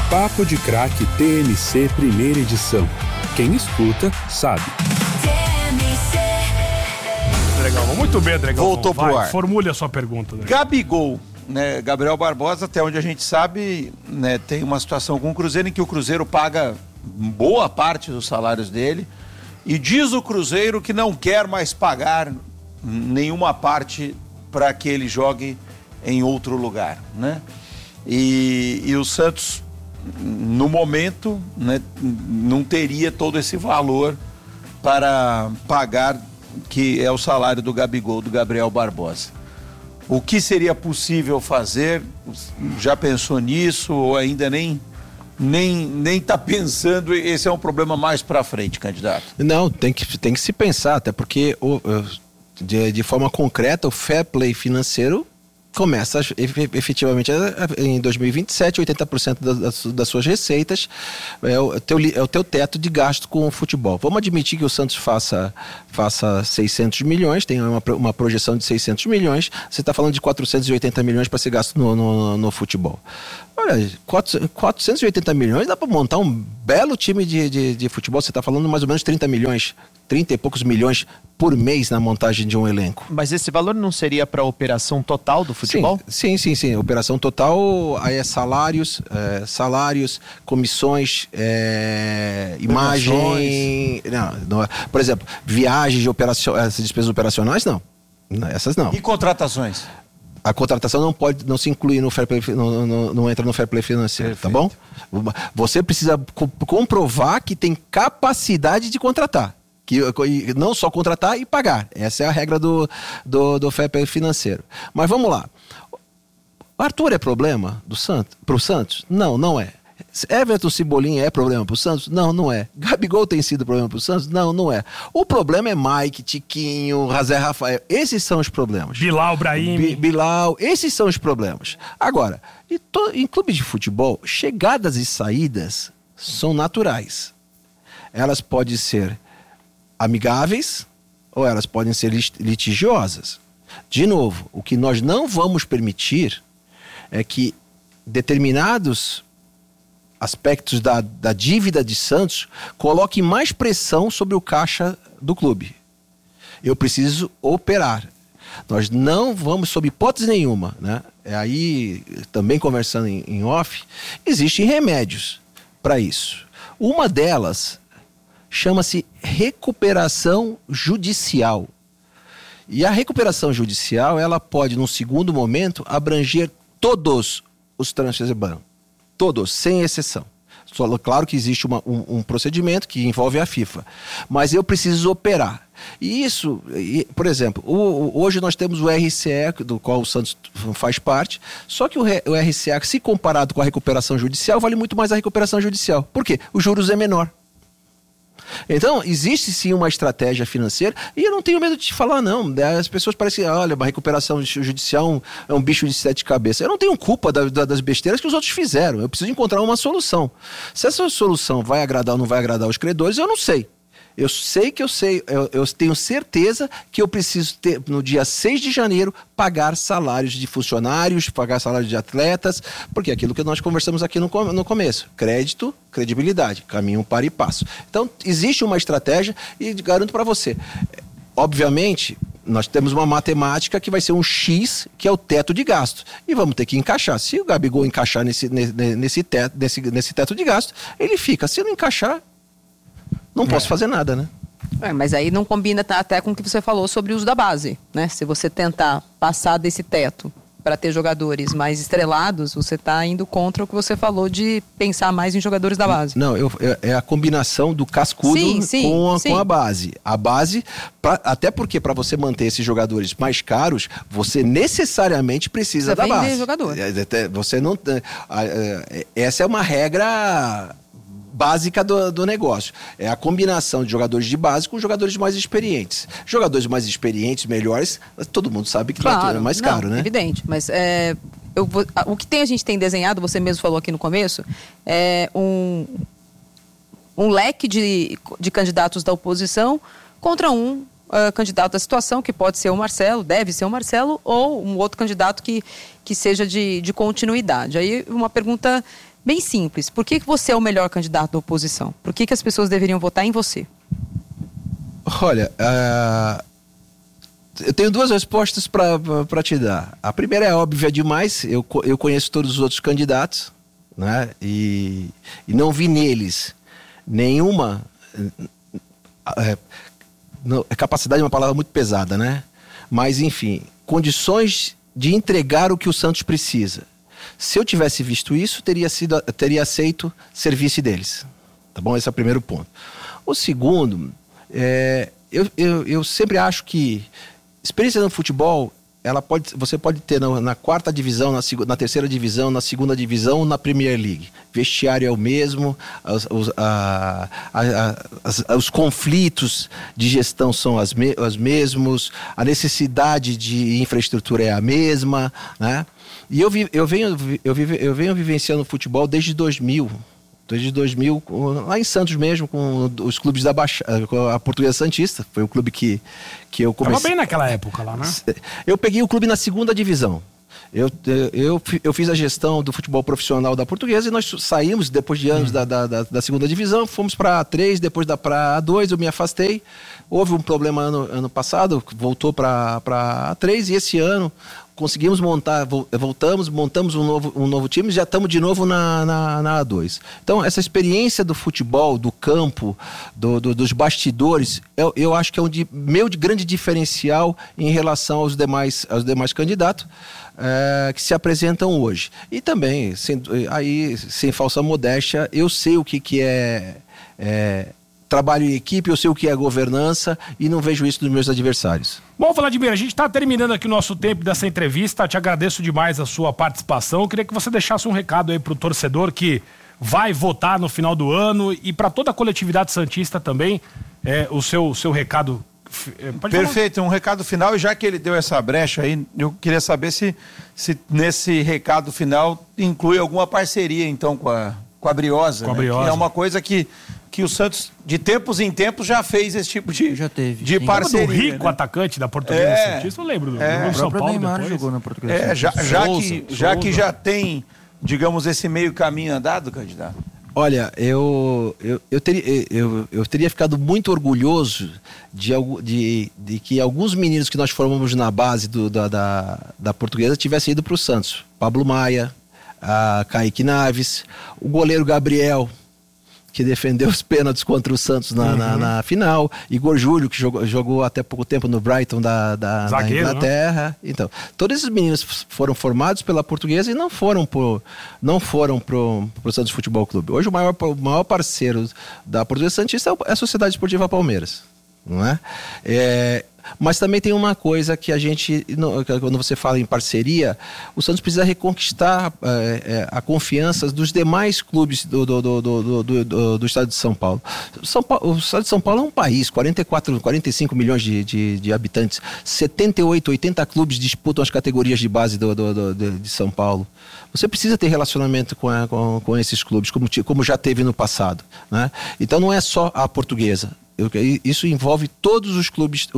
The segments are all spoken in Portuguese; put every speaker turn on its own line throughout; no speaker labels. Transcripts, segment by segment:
Papo de Craque TMC primeira edição. Quem escuta, sabe.
Legal, muito bem, Dragão.
Voltou pro ar.
Formule a sua pergunta. Dragão.
Gabigol, né? Gabriel Barbosa, até onde a gente sabe, né, tem uma situação com o Cruzeiro em que o Cruzeiro paga boa parte dos salários dele e diz o Cruzeiro que não quer mais pagar nenhuma parte para que ele jogue em outro lugar, né? E o Santos, no momento, né, não teria todo esse valor para pagar, que é o salário do Gabigol, do Gabriel Barbosa. O que seria possível fazer? Já pensou nisso ou ainda nem está pensando? Esse é um problema mais para frente, candidato.
Não, tem que se pensar, até porque de forma concreta o fair play financeiro começa efetivamente em 2027, 80% das suas receitas é o teu teto de gasto com o futebol. Vamos admitir que o Santos faça 600 milhões, tem uma projeção de 600 milhões, você está falando de 480 milhões para ser gasto no futebol. Olha, 480 milhões dá para montar um belo time de futebol, você está falando mais ou menos 30 e poucos milhões por mês na montagem de um elenco.
Mas esse valor não seria para a operação total do futebol?
Sim. Operação total aí é salários, comissões, imagem... Não, por exemplo, viagens de essas despesas operacionais, não. Essas não.
E contratações?
A contratação não se inclui no fair play, não entra no fair play financeiro, perfeito. Tá bom? Você precisa comprovar que tem capacidade de contratar. Que não só contratar e pagar. Essa é a regra do fair play financeiro. Mas vamos lá. Arthur é problema pro Santos? Não é. Everton Cebolinha é problema pro Santos? Não é. Gabigol tem sido problema pro Santos? Não é. O problema é Mike, Tiquinho, Razé Rafael. Esses são os problemas.
Bilal, Brahim.
Bilal, esses são os problemas. Agora, em clubes de futebol, chegadas e saídas são naturais. Elas podem ser amigáveis ou elas podem ser litigiosas. De novo, o que nós não vamos permitir é que determinados aspectos da dívida de Santos coloquem mais pressão sobre o caixa do clube. Eu preciso operar. Nós não vamos, sob hipótese nenhuma, né? Aí, também conversando em off, existem remédios para isso. Uma delas chama-se recuperação judicial. E a recuperação judicial, ela pode, num segundo momento, abranger todos os transfers de banco. Todos, sem exceção. Claro que existe um procedimento que envolve a FIFA. Mas eu preciso operar. E isso, por exemplo, hoje nós temos o RCE, do qual o Santos faz parte, só que o RCE, se comparado com a recuperação judicial, vale muito mais a recuperação judicial. Por quê? Os juros é menor. Então, existe sim uma estratégia financeira e eu não tenho medo de te falar, não. As pessoas parecem que, olha, uma recuperação judicial é um bicho de 7 cabeças. Eu não tenho culpa das besteiras que os outros fizeram. Eu preciso encontrar uma solução. Se essa solução vai agradar ou não vai agradar os credores, eu não sei. Eu tenho certeza que eu preciso ter, no dia 6 de janeiro, pagar salários de funcionários, pagar salários de atletas, porque é aquilo que nós conversamos aqui no começo. Crédito, credibilidade, caminho par e passo. Então, existe uma estratégia e garanto para você. Obviamente, nós temos uma matemática que vai ser um X, que é o teto de gasto. E vamos ter que encaixar. Se o Gabigol encaixar nesse teto de gasto, ele fica. Se não encaixar, não posso fazer nada, né?
Mas aí não combina até com o que você falou sobre o uso da base, né? Se você tentar passar desse teto para ter jogadores mais estrelados, você está indo contra o que você falou de pensar mais em jogadores da base.
Não, é a combinação do cascudo com a base. A base, até porque para você manter esses jogadores mais caros, você necessariamente precisa da base.
Jogador.
Você não, essa é uma regra básica do negócio. É a combinação de jogadores de base com jogadores mais experientes. Jogadores mais experientes, melhores, todo mundo sabe que é mais caro, né?
Evidente, mas o que a gente tem desenhado, você mesmo falou aqui no começo, é um leque de candidatos da oposição contra um candidato da situação, que pode ser o Marcelo, deve ser o Marcelo, ou um outro candidato que seja de continuidade. Aí uma pergunta bem simples. Por que você é o melhor candidato da oposição? Por que as pessoas deveriam votar em você?
Olha, eu tenho duas respostas para te dar. A primeira é óbvia demais. Eu conheço todos os outros candidatos, né? E não vi neles nenhuma... capacidade é uma palavra muito pesada, né? Mas, enfim, condições de entregar o que o Santos precisa. Se eu tivesse visto isso, teria aceito ser vice deles. Tá bom? Esse é o primeiro ponto. O segundo, eu sempre acho que experiência no futebol, você pode ter na quarta divisão, na terceira divisão, na segunda divisão, na Premier League. Vestiário é o mesmo, os conflitos de gestão são os mesmos, a necessidade de infraestrutura é a mesma, né? E eu venho vivenciando o futebol desde 2000. Desde 2000, lá em Santos mesmo, com os clubes da Baixada, com a Portuguesa Santista. Foi o clube que eu comecei.
Tava bem naquela época lá, né?
Eu peguei o clube na segunda divisão. Eu fiz a gestão do futebol profissional da Portuguesa e nós saímos, depois de anos da segunda divisão, fomos para A3, depois para A2, eu me afastei. Houve um problema ano passado, voltou para A3 e esse ano conseguimos montamos um novo time e já estamos de novo na A2. Então, essa experiência do futebol, do campo, dos bastidores, eu acho que é meu grande diferencial em relação aos demais candidatos que se apresentam hoje. E também, sem falsa modéstia, eu sei o que é trabalho em equipe, eu sei o que é governança e não vejo isso dos meus adversários.
Bom, Vladimir, a gente está terminando aqui o nosso tempo dessa entrevista. Te agradeço demais a sua participação. Eu queria que você deixasse um recado aí para o torcedor que vai votar no final do ano e para toda a coletividade santista também, o seu recado.
Perfeito, falar? Um recado final, e já que ele deu essa brecha aí, eu queria saber se nesse recado final inclui alguma parceria então com a Briosa,
com a
né?
Briosa.
Que é uma coisa que o Santos, de tempos em tempos, já fez esse tipo de parceria.
Do Rico,
né?
Rico da Portuguesa Santista, eu lembro do São Paulo
Neymar
depois.
jogou na Portuguesa
Já que já tem, digamos, esse meio caminho andado, candidato.
Olha, eu teria ficado muito orgulhoso de que alguns meninos que nós formamos na base da Portuguesa tivessem ido para o Santos. Pablo Maia, Kaique Naves, o goleiro Gabriel, que defendeu os pênaltis contra o Santos na final, Igor Júlio, que jogou até pouco tempo no Brighton da Inglaterra. Né? Então, todos esses meninos foram formados pela Portuguesa e não foram pro Santos Futebol Clube. Hoje o maior parceiro da Portuguesa Santista é a Sociedade Esportiva Palmeiras, não é? Mas também tem uma coisa que quando você fala em parceria, o Santos precisa reconquistar a confiança dos demais clubes do estado de São Paulo. O estado de São Paulo é um país, 45 milhões de habitantes, 78, 80 clubes disputam as categorias de base de São Paulo. Você precisa ter relacionamento com esses clubes, como já teve no passado, né? Então não é só a Portuguesa. Isso envolve todos os clubes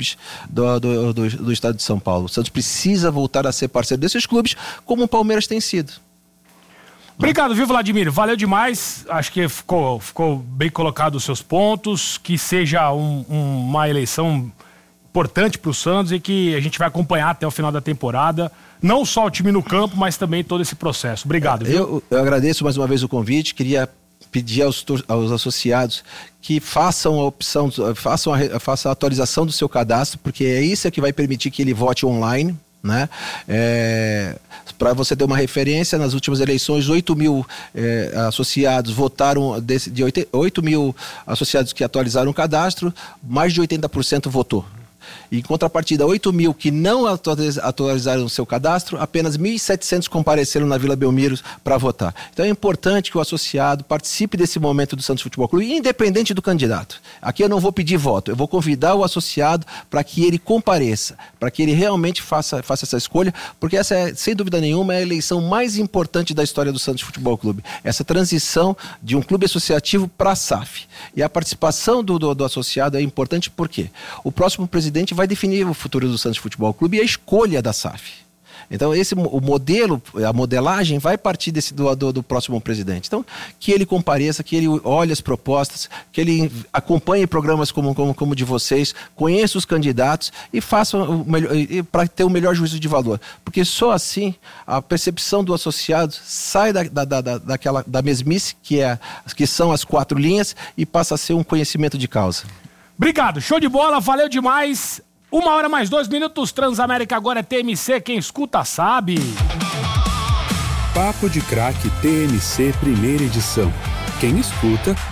do estado de São Paulo. O Santos precisa voltar a ser parceiro desses clubes, como o Palmeiras tem sido.
Obrigado, viu, Vladimir? Valeu demais. Acho que ficou bem colocado os seus pontos. Que seja uma eleição importante para o Santos e que a gente vai acompanhar até o final da temporada. Não só o time no campo, mas também todo esse processo. Obrigado, viu?
Eu agradeço mais uma vez o convite. Queria pedir aos associados que façam a opção, façam a atualização do seu cadastro, porque é isso que vai permitir que ele vote online, né? Para você ter uma referência, nas últimas eleições 8 mil associados votaram, de 8 mil associados que atualizaram o cadastro, mais de 80% votou. Em contrapartida, 8 mil que não atualizaram o seu cadastro, apenas 1.700 compareceram na Vila Belmiro para votar. Então é importante que o associado participe desse momento do Santos Futebol Clube, independente do candidato. Aqui eu não vou pedir voto, eu vou convidar o associado para que ele compareça, para que ele realmente faça essa escolha, porque essa é, sem dúvida nenhuma, é a eleição mais importante da história do Santos Futebol Clube. Essa transição de um clube associativo para a SAF. E a participação do associado é importante porque o próximo presidente vai definir o futuro do Santos Futebol Clube e a escolha da SAF. Então, o modelo, a modelagem vai partir do próximo presidente. Então, que ele compareça, que ele olhe as propostas, que ele acompanhe programas como o de vocês, conheça os candidatos e faça para ter o melhor juízo de valor. Porque só assim a percepção do associado sai da mesmice, que são as 4 linhas, e passa a ser um conhecimento de causa.
Obrigado, show de bola, valeu demais. 1h mais 2 minutos, Transamérica agora é TMC, quem escuta sabe.
Papo de Craque TMC primeira edição. Quem escuta